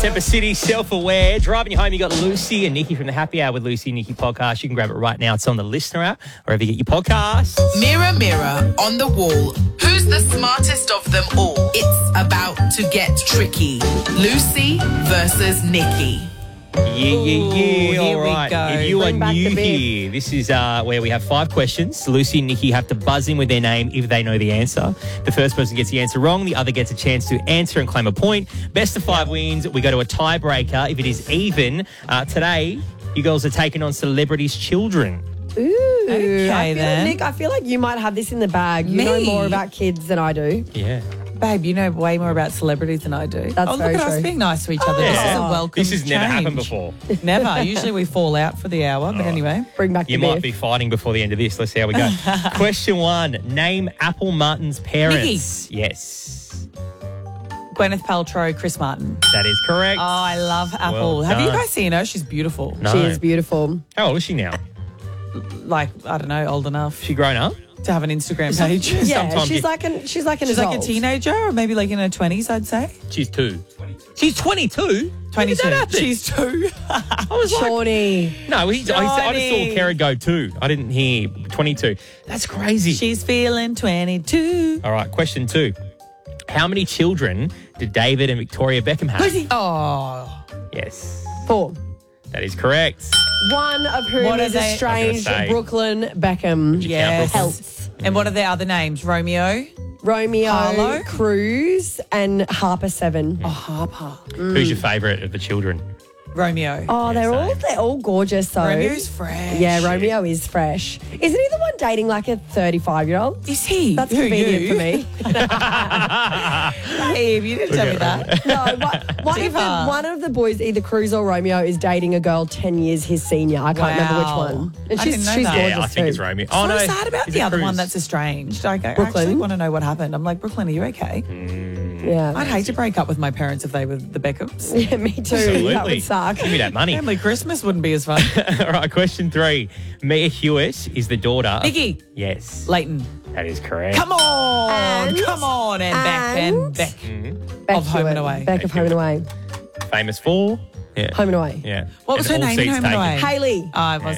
Temper City, Self-Aware. Driving you home, you got Lucy and Nikki from the Happy Hour with Lucy and Nikki podcast. You can grab it right now. It's on the Listener app, wherever you get your podcasts. Mirror, mirror on the wall. Who's the smartest of them all? It's about to get tricky. Lucy versus Nikki. Yeah. Here All we right. go. If you Bring are back new the bit. here, this is where we have 5 questions. Lucy and Nikki have to buzz in with their name if they know the answer. The first person gets the answer wrong. The other gets a chance to answer and claim a point. Best of 5 wins. We go to a tiebreaker. If it is even, today, you girls are taking on celebrities' children. Ooh. Okay, then. Nick, I feel like you might have this in the bag. You know Me? more about kids than I do. Yeah. Babe, you know way more about celebrities than I do. That's look very at us true. being nice to each other. This is a welcome This has never change. happened before. Never. Usually we fall out for the hour, but anyway. Bring back You the might beef. be fighting before the end of this. Let's see how we go. Question 1. Name Apple Martin's parents. Yes. Gwyneth Paltrow, Chris Martin. That is correct. Oh, I love Apple. Well Have you done. guys seen her? She's beautiful. No. She is beautiful. How old is she now? Like, I don't know, old enough She grown up? to have an Instagram page. Yeah, Sometimes she's you- like an She's like a teenager or maybe like in her 20s, I'd say. She's 2. She's 22? 22. She's 2. I was like, Shawnee. no, I just saw Johnny. Kerry go 2. I didn't hear 22. That's crazy. She's feeling 22. All right, question 2. How many children did David and Victoria Beckham have? Oh. Yes, 4. that is correct. One of whom What are is they- estranged I was gonna say. Brooklyn Beckham. Yes. Helps. And what are their other names? Romeo? Romeo, Harlow? Cruz, and Harper 7. Oh, Harper. Who's your favourite of the children? Romeo. Oh, they're same. all gorgeous though. Romeo's fresh. Yeah, Romeo is fresh. Isn't he the one dating like a 35-year-old? Is he? That's Who, convenient you? for me. Babe, you didn't tell me that. No, Diva. one of the boys, either Cruz or Romeo, is dating a girl 10 years his senior. I can't remember which Wow. one. And I she's didn't know she's that. gorgeous Yeah, I think too. it's Romeo. So Oh, no. sad about is the it other Cruz? one that's estranged. Like, I Brooklyn? actually want to know what happened. I'm like, Brooklyn, are you okay? Yeah. I'd hate to break up with my parents if they were the Beckhams. Yeah, me too. Absolutely. That would suck. Give me that money. Family Christmas wouldn't be as fun. All right, question 3. Mia Hewitt is the daughter of... Nikki. Yes, Leighton. that is correct. Come on. And- Come on. And Beck. And Beck. Beck Of Home and Hewitt. Away. Beck of Home and Away. Famous for... Yeah. Home and Away. Yeah. What was And her all name in seats Home and taken. Away? Haley. I was